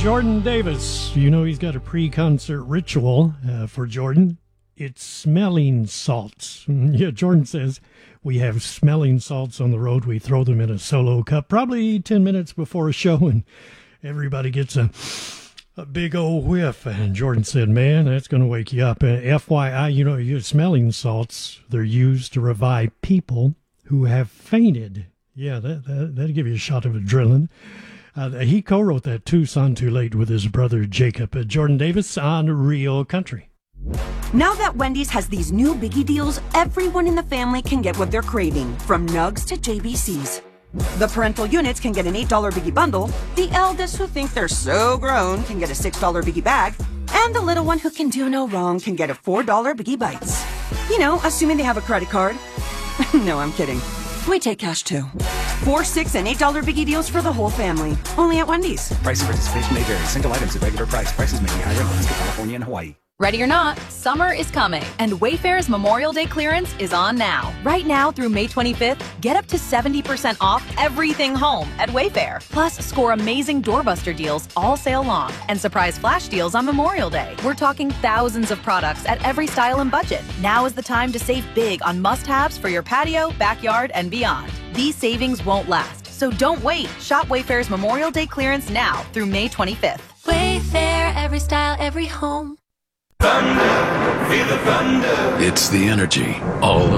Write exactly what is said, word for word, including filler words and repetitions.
Jordan Davis. You know he's got a pre-concert ritual uh, for Jordan. It's smelling salts. Yeah, Jordan says we have smelling salts on the road. We throw them in a solo cup probably ten minutes before a show, and everybody gets a a big old whiff. And Jordan said, man, that's going to wake you up. Uh, F Y I, you know, your smelling salts, they're used to revive people who have fainted. Yeah, that, that, that'll give you a shot of adrenaline. Uh, he co-wrote that Tucson Too Late with his brother Jacob. Uh, Jordan Davis on Real Country. Now that Wendy's has these new biggie deals, everyone in the family can get what they're craving, from nugs to J B Cs. The parental units can get an eight dollar biggie bundle, the eldest who think they're so grown can get a six dollar biggie bag, and the little one who can do no wrong can get a four dollar biggie bites. You know, assuming they have a credit card. No, I'm kidding. We take cash too. Four, six, and eight dollar biggie deals for the whole family. Only at Wendy's. Price and participation may vary. Single items at regular price. Prices may be higher in Alaska, California, and Hawaii. Ready or not, summer is coming, and Wayfair's Memorial Day clearance is on now. Right now through May twenty-fifth, get up to seventy percent off everything home at Wayfair. Plus, score amazing doorbuster deals all sale long and surprise flash deals on Memorial Day. We're talking thousands of products at every style and budget. Now is the time to save big on must-haves for your patio, backyard, and beyond. These savings won't last, so don't wait. Shop Wayfair's Memorial Day clearance now through May twenty-fifth. Wayfair, every style, every home. Thunder, feel the thunder. It's the energy all